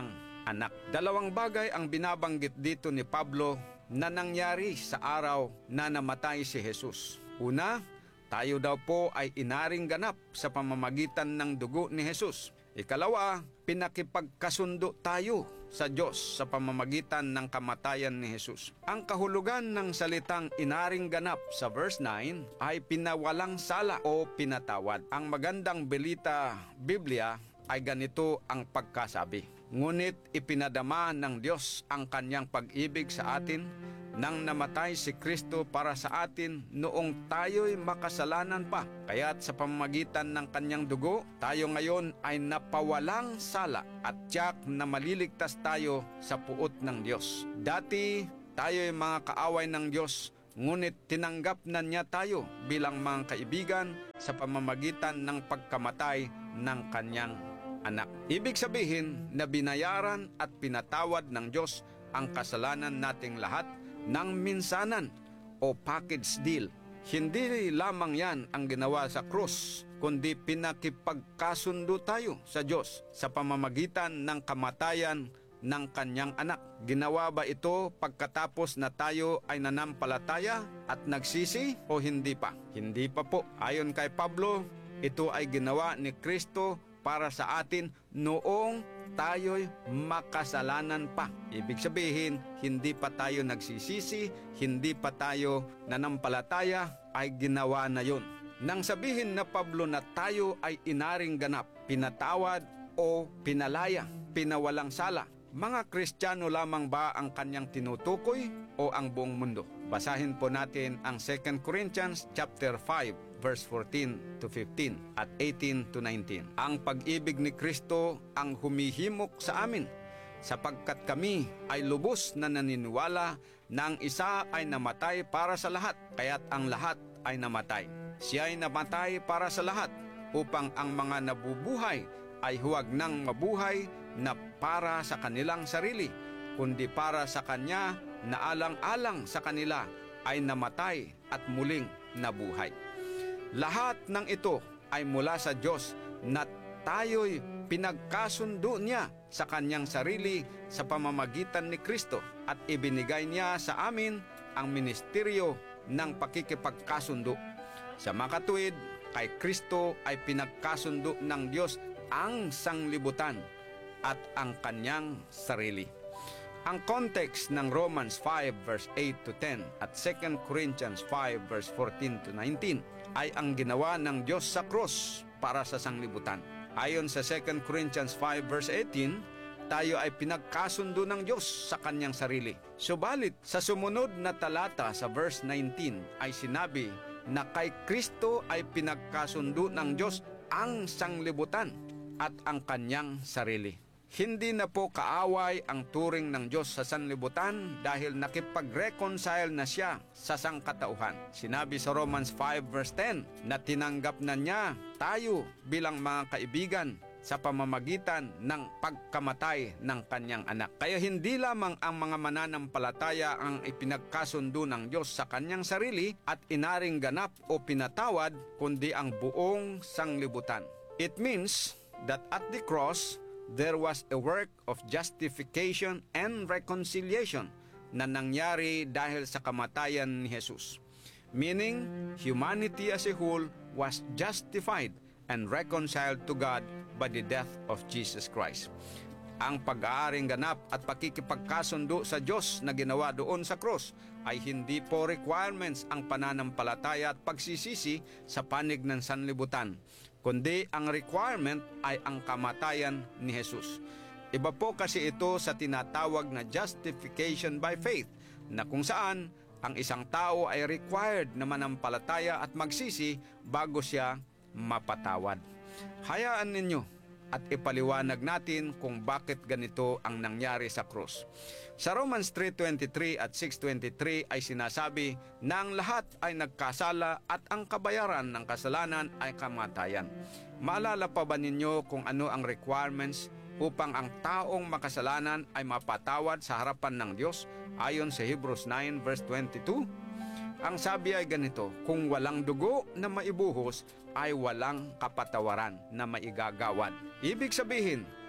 [SPEAKER 11] anak. Dalawang bagay ang binabanggit dito ni Pablo na nangyari sa araw na namatay si Jesus. Una, tayo daw po ay inaring ganap sa pamamagitan ng dugo ni Jesus. Ikalawa, pinakipagkasundo tayo sa Diyos sa pamamagitan ng kamatayan ni Jesus. Ang kahulugan ng salitang inaring ganap sa verse nine ay pinawalang sala o pinatawad. Ang magandang belita Biblia ay ganito ang pagkasabi. Ngunit ipinadama ng Diyos ang kanyang pag-ibig sa atin nang namatay si Kristo para sa atin noong tayo'y makasalanan pa. Kaya't sa pamamagitan ng kanyang dugo, tayo ngayon ay napawalang sala at tiyak na maliligtas tayo sa puot ng Diyos. Dati, tayo'y mga kaaway ng Diyos, ngunit tinanggap na niya tayo bilang mga kaibigan sa pamamagitan ng pagkamatay ng kanyang anak. Ibig sabihin na binayaran at pinatawad ng Diyos ang kasalanan nating lahat ng minsanan o package deal. Hindi lamang yan ang ginawa sa krus, kundi pinakipagkasundo tayo sa Diyos sa pamamagitan ng kamatayan ng kanyang anak. Ginawa ba ito pagkatapos na tayo ay nanampalataya at nagsisi o hindi pa? Hindi pa po. Ayon kay Pablo, ito ay ginawa ni Kristo para sa atin noong tayo'y makasalanan pa. Ibig sabihin, hindi pa tayo nagsisisi, hindi pa tayo nanampalataya, ay ginawa na yun. Nang sabihin na Pablo na tayo ay inaring ganap, pinatawad o pinalaya, pinawalang sala, mga Kristiyano lamang ba ang kanyang tinutukoy o ang buong mundo? Basahin po natin ang Second Corinthians chapter five verse fourteen to fifteen at eighteen to nineteen. Ang pag-ibig ni Kristo ang humihimok sa amin, sapagkat kami ay lubos na naniniwala na ang isa ay namatay para sa lahat, kaya't ang lahat ay namatay. Siya ay namatay para sa lahat, upang ang mga nabubuhay ay huwag nang mabuhay na para sa kanilang sarili, kundi para sa Kanya na alang-alang sa kanila ay namatay at muling nabuhay. Lahat ng ito ay mula sa Diyos na tayo'y pinagkasundo niya sa kanyang sarili sa pamamagitan ni Kristo at ibinigay niya sa amin ang ministeryo ng pakikipagkasundo. Sa makatuwid, kay Kristo ay pinagkasundo ng Diyos ang sanglibutan at ang kanyang sarili. Ang context ng Romans five verse eight to ten at Second Corinthians five verse fourteen to nineteen ay ang ginawa ng Diyos sa krus para sa sanglibutan. Ayon sa Second Corinthians five verse eighteen, tayo ay pinagkasundo ng Diyos sa kanyang sarili. Subalit sa sumunod na talata sa verse nineteen ay sinabi na kay Kristo ay pinagkasundo ng Diyos ang sanglibutan at ang kanyang sarili. Hindi na po kaaway ang turing ng Diyos sa sanlibutan dahil nakipag-reconcile na siya sa sangkatauhan. Sinabi sa Romans five verse ten na tinanggap na niya tayo bilang mga kaibigan sa pamamagitan ng pagkamatay ng kanyang anak. Kaya hindi lamang ang mga mananampalataya ang ipinagkasundo ng Diyos sa kanyang sarili at inaring ganap o pinatawad, kundi ang buong sanglibutan. It means that at the cross, there was a work of justification and reconciliation na nangyari dahil sa kamatayan ni Jesus. Meaning, humanity as a whole was justified and reconciled to God by the death of Jesus Christ. Ang pag-aaring ganap at pakikipagkasundo sa Diyos na ginawa doon sa cross ay hindi po requirements ang pananampalataya at pagsisisi sa panig ng sanlibutan, kundi ang requirement ay ang kamatayan ni Jesus. Iba po kasi ito sa tinatawag na justification by faith, na kung saan ang isang tao ay required na manampalataya at magsisi bago siya mapatawad. Hayaan ninyo at ipaliwanag natin kung bakit ganito ang nangyari sa krus. Sa Romans three twenty-three at six twenty-three ay sinasabi na ang lahat ay nagkasala at ang kabayaran ng kasalanan ay kamatayan. Maalala pa ba ninyo kung ano ang requirements upang ang taong makasalanan ay mapatawad sa harapan ng Diyos ayon sa Hebrews nine verse twenty-two? Ang sabi ay ganito, kung walang dugo na maibuhos, ay walang kapatawaran na maigagawad. Ibig sabihin,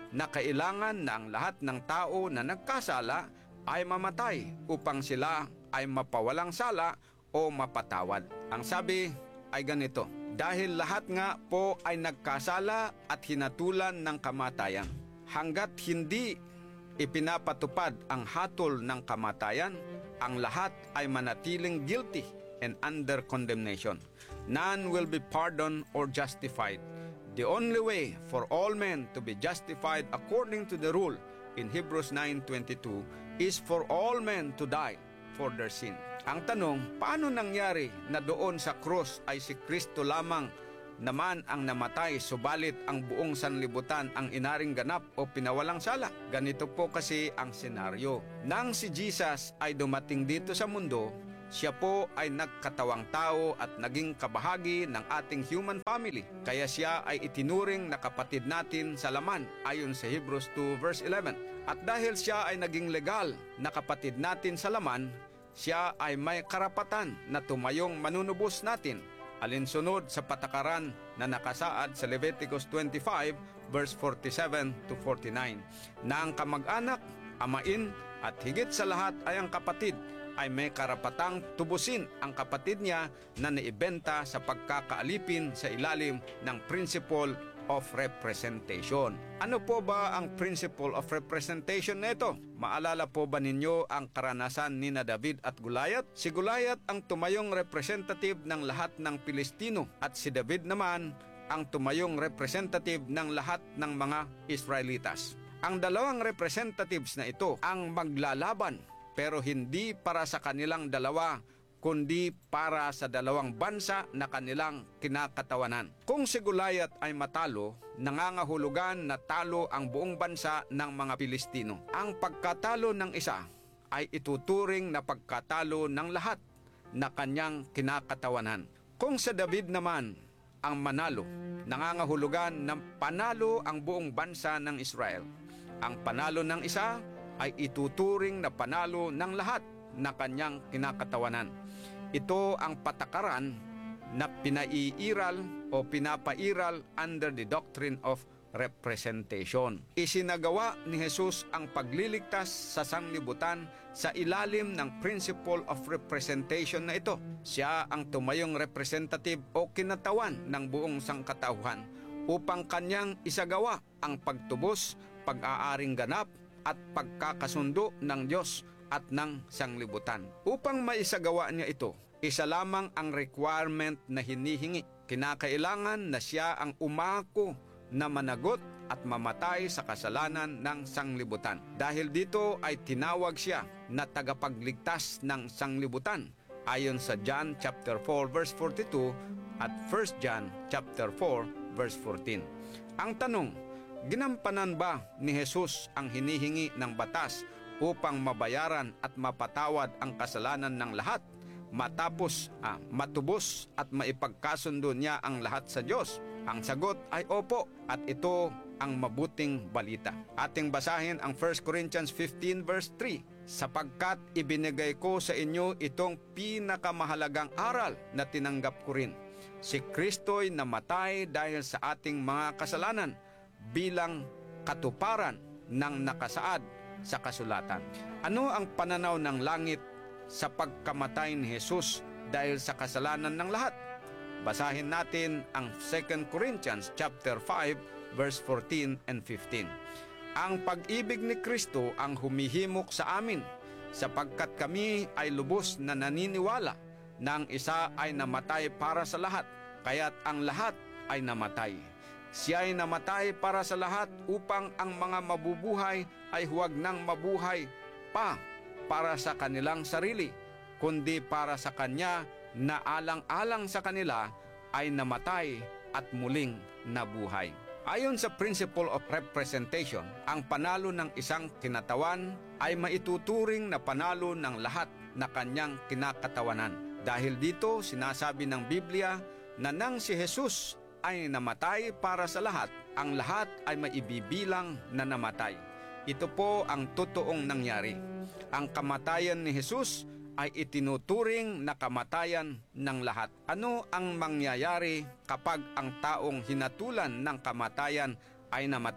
[SPEAKER 11] na kailangan na ang lahat ng tao na nagkasala ay mamatay upang sila ay mapawalang sala o mapatawad. Ang sabi ay ganito, dahil lahat nga po ay nagkasala at hinatulan ng kamatayan. Hanggat hindi ipinapatupad ang hatol ng kamatayan, ang lahat ay manatiling guilty and under condemnation. None will be pardoned or justified. The only way for all men to be justified according to the rule in Hebrews nine twenty-two is for all men to die for their sin. Ang tanong, paano nangyari na doon sa krus ay si Kristo lamang naman ang namatay, subalit ang buong sanlibutan ang inaring ganap o pinawalang sala? Ganito po kasi ang senaryo. Nang si Jesus ay dumating dito sa mundo, siya po ay nagkatawang tao at naging kabahagi ng ating human family. Kaya siya ay itinuring na kapatid natin sa laman ayon sa Hebrews two verse eleven. At dahil siya ay naging legal na kapatid natin sa laman, siya ay may karapatan na tumayong manunubos natin, alinsunod sa patakaran na nakasaad sa Leviticus twenty-five verse forty-seven to forty-nine, na ang kamag-anak, amain at higit sa lahat ay ang kapatid ay may karapatang tubusin ang kapatid niya na naibenta sa pagkakaalipin sa ilalim ng principle of representation. Ano po ba ang principle of representation na ito? Maalala po ba ninyo ang karanasan ni na David at Goliath? Si Goliath ang tumayong representative ng lahat ng Pilistino at si David naman ang tumayong representative ng lahat ng mga Israelitas. Ang dalawang representatives na ito ang maglalaban, pero hindi para sa kanilang dalawa, kundi para sa dalawang bansa na kanilang kinakatawanan. Kung si Goliath ay matalo, nangangahulugan na talo ang buong bansa ng mga Pilistino. Ang pagkatalo ng isa ay ituturing na pagkatalo ng lahat na kanyang kinakatawanan. Kung si David naman ang manalo, nangangahulugan na panalo ang buong bansa ng Israel. Ang panalo ng isa ay ituturing na panalo ng lahat na kanyang kinakatawanan. Ito ang patakaran na pinaiiral o pinapairal under the doctrine of representation. Isinagawa ni Jesus ang pagliligtas sa sanglibutan sa ilalim ng principle of representation na ito. Siya ang tumayong representative o kinatawan ng buong sangkatauhan upang kanyang isagawa ang pagtubos, pag-aaring ganap, at pagkakasundo ng Diyos at ng sanglibutan. Upang maisagawa niya ito, isa lamang ang requirement na hinihingi. Kinakailangan na siya ang umako na managot at mamatay sa kasalanan ng sanglibutan. Dahil dito ay tinawag siya na tagapagligtas ng sanglibutan ayon sa John chapter four verse forty-two at First John chapter four verse fourteen. Ang tanong, ginampanan ba ni Jesus ang hinihingi ng batas upang mabayaran at mapatawad ang kasalanan ng lahat matapos ah, matubos at maipagkasundo niya ang lahat sa Diyos? Ang sagot ay opo, at ito ang mabuting balita. Ating basahin ang First Corinthians fifteen verse three. Sapagkat ibinigay ko sa inyo itong pinakamahalagang aral na tinanggap ko rin. Si Kristo'y namatay dahil sa ating mga kasalanan bilang katuparan ng nakasaad sa kasulatan. Ano ang pananaw ng langit sa pagkamatay ni Jesus dahil sa kasalanan ng lahat? Basahin natin ang Second Corinthians chapter five verse fourteen and fifteen. Ang pag-ibig ni Kristo ang humihimok sa amin, sapagkat kami ay lubos na naniniwala na ang isa ay namatay para sa lahat, kaya't ang lahat ay namatay. Siya ay namatay para sa lahat upang ang mga mabubuhay ay huwag nang mabuhay pa para sa kanilang sarili, kundi para sa Kanya na alang-alang sa kanila ay namatay at muling nabuhay. Ayon sa principle of representation, ang panalo ng isang kinatawan ay maituturing na panalo ng lahat na kanyang kinakatawanan. Dahil dito, sinasabi ng Biblia na nang si Jesus ay namatay para sa lahat, ang lahat ay maibibilang na namatay. Ito po ang totoong nangyari. Ang kamatayan ni Jesus ay itinuturing na kamatayan ng lahat. Ano ang mangyayari kapag ang taong hinatulan ng kamatayan ay namatay?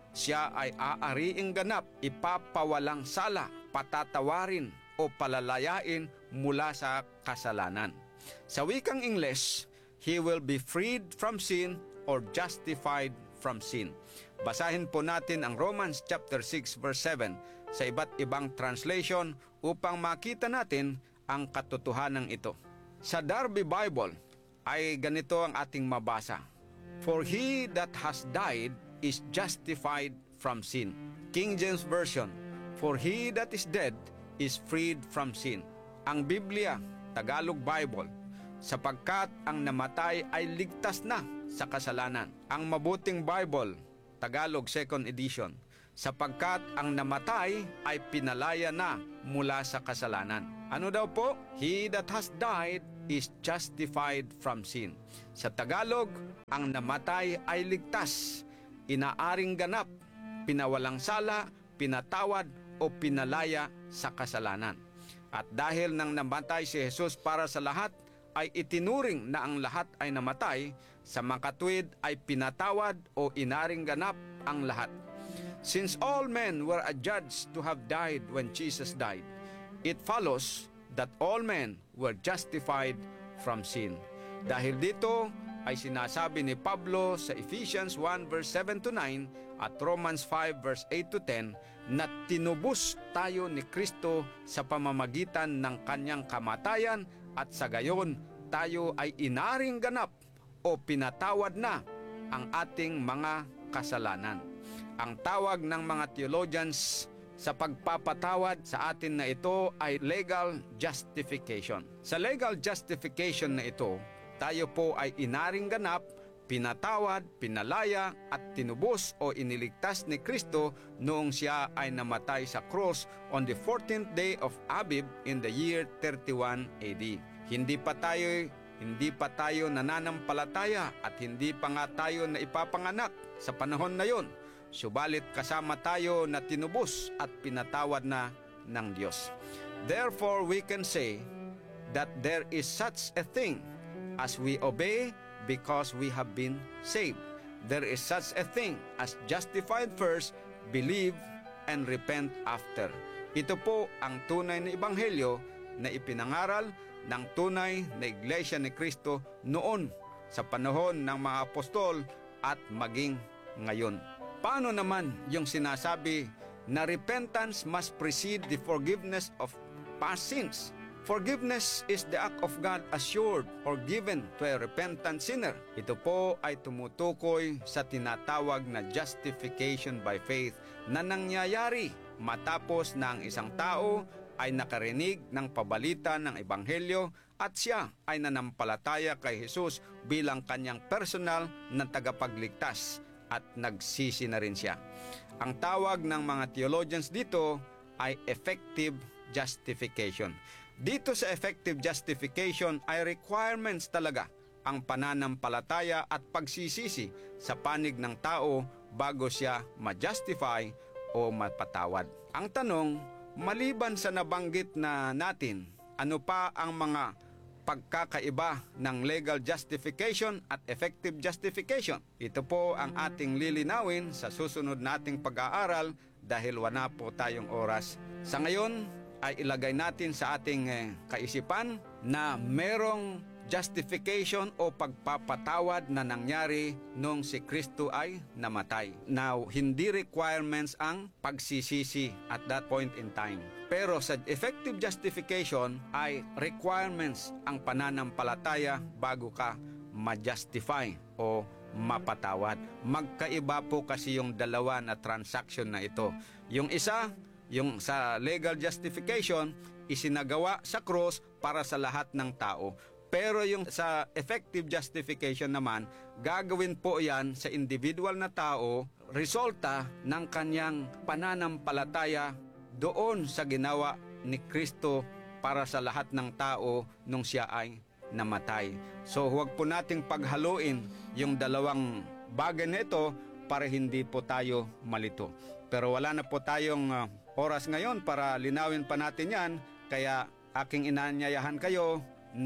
[SPEAKER 11] siya ay aariing ganap, ipapawalang sala, patatawarin o palalayain mula sa kasalanan. Sa wikang Ingles, he will be freed from sin or justified from sin. Basahin po natin ang Romans chapter six verse seven sa iba't ibang translation upang makita natin ang katotohanan ito. Sa Darby Bible ay ganito ang ating mabasa. For he that has died is justified from sin. King James Version, for he that is dead is freed from sin. Ang Biblia, Tagalog Bible, sapagkat ang namatay ay ligtas na sa kasalanan. Ang Mabuting Bible, Tagalog Second Edition, sapagkat ang namatay ay pinalaya na mula sa kasalanan. Ano daw po? He that has died is justified from sin. Sa Tagalog, ang namatay ay ligtas, inaaring ganap, pinawalang sala, pinatawad o pinalaya sa kasalanan. At dahil nang namatay si Jesus para sa lahat, ay itinuring na ang lahat ay namatay, sa makatwid ay pinatawad o inaring ganap ang lahat. Since all men were adjudged to have died when Jesus died, it follows that all men were justified from sin. Dahil dito ay sinasabi ni Pablo sa Ephesians one verse seven to nine at Romans five verse eight to ten na tinubos tayo ni Kristo sa pamamagitan ng kanyang kamatayan at sa gayon tayo ay inaring ganap o pinatawad na ang ating mga kasalanan. Ang tawag ng mga theologians sa pagpapatawad sa atin na ito ay legal justification. Sa legal justification na ito, tayo po ay inaring ganap, pinatawad, pinalaya at tinubos o iniligtas ni Kristo noong siya ay namatay sa cross on the fourteenth day of Abib in the year thirty-one A D. Hindi pa tayo hindi pa tayo nananampalataya at hindi pa nga tayo na ipapanganak sa panahon na yon. Subalit kasama tayo na tinubos at pinatawad na ng Diyos. Therefore, we can say that there is such a thing as we obey because we have been saved. There is such a thing as justified first, believe, and repent after. Ito po ang tunay na ebanghelyo na ipinangaral ng tunay na Iglesia ni Kristo noon sa panahon ng mga apostol at maging ngayon. Paano naman yung sinasabi na repentance must precede the forgiveness of past sins? Forgiveness is the act of God assured or given to a repentant sinner. Ito po ay tumutukoy sa tinatawag na justification by faith na nangyayari matapos na ang isang tao ay nakarinig ng pabalita ng Ebanghelyo at siya ay nanampalataya kay Jesus bilang kanyang personal na tagapagligtas at nagsisi na rin siya. Ang tawag ng mga theologians dito ay effective justification. Dito sa effective justification ay requirements talaga ang pananampalataya at pagsisisi sa panig ng tao bago siya ma-justify o mapatawad. Ang tanong, maliban sa nabanggit na natin, ano pa ang mga pagkakaiba ng legal justification at effective justification? Ito po ang ating lilinawin sa susunod nating pag-aaral dahil wala po tayong oras. Sa ngayon ay ilagay natin sa ating eh, kaisipan na merong justification o pagpapatawad na nangyari nung si Kristo ay namatay. Now, hindi requirements ang pagsisisi at that point in time. Pero sa effective justification ay requirements ang pananampalataya bago ka ma-justify o mapatawad. Magkaiba po kasi yung dalawa na transaction na ito. Yung isa, yung sa legal justification, isinagawa sa cross para sa lahat ng tao. Pero yung sa effective justification naman, gagawin po yan sa individual na tao, resulta ng kanyang pananampalataya doon sa ginawa ni Kristo para sa lahat ng tao nung siya ay namatay. So huwag po nating paghaluin yung dalawang bagay na ito para hindi po tayo malito. Pero wala na po tayong uh, oras ngayon para linawin pa natin yan, kaya aking inanyayahan kayo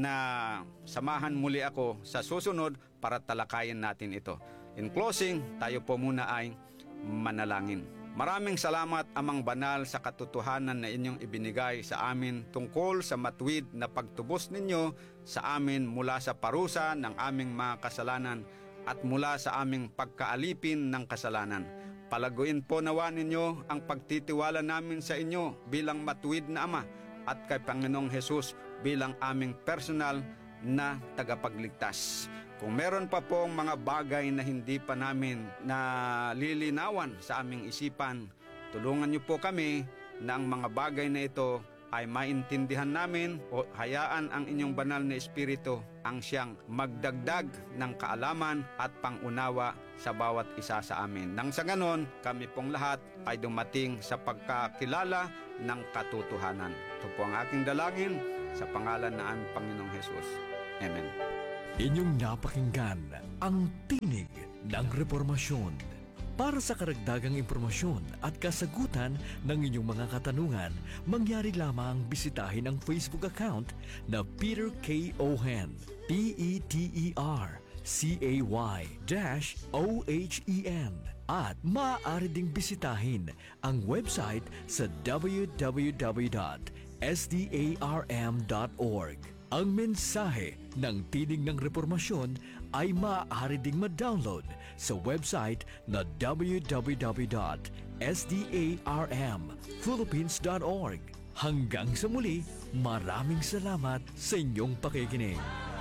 [SPEAKER 11] na samahan muli ako sa susunod para talakayin natin ito. In closing, tayo po muna ay manalangin. Maraming salamat, Amang Banal, sa katotohanan na inyong ibinigay sa amin tungkol sa matuwid na pagtubos ninyo sa amin mula sa parusa ng aming mga kasalanan at mula sa aming pagkaalipin ng kasalanan. Palaguin po nawa ninyo ang pagtitiwala namin sa inyo bilang matuwid na Ama at kay Panginoong Hesus bilang aming personal na tagapagligtas. Kung meron pa pong mga bagay na hindi pa namin nalilinawan sa aming isipan, tulungan niyo po kami na ang mga bagay na ito ay maintindihan namin o hayaan ang inyong banal na Espiritu ang siyang magdagdag ng kaalaman at pangunawa sa bawat isa sa amin. Nang sa ganon, kami pong lahat ay dumating sa pagkakilala ng katotohanan. Ito po ang aking dalangin sa pangalan ng aming Panginoong Hesus. Amen.
[SPEAKER 10] Inyong napakinggan ang Tinig ng Reformasyon. Para sa karagdagang impormasyon at kasagutan ng inyong mga katanungan, mangyari lamang bisitahin ang Facebook account na Peter K. Ohen, P E T E R C A Y O H E N. At maaari ding bisitahin ang website sa w w w dot s d a r m dot org. Ang mensahe ng Tinig ng Reformasyon ay maaari ding ma-download sa website na w w w dot s d a r m philippines dot org. Hanggang sa muli, maraming salamat sa inyong pakikinig.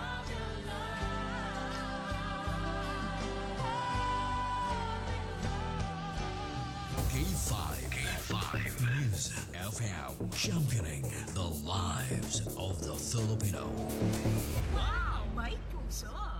[SPEAKER 10] K five, K five News F M, championing the lives of the Filipino.
[SPEAKER 12] Wow, may puso!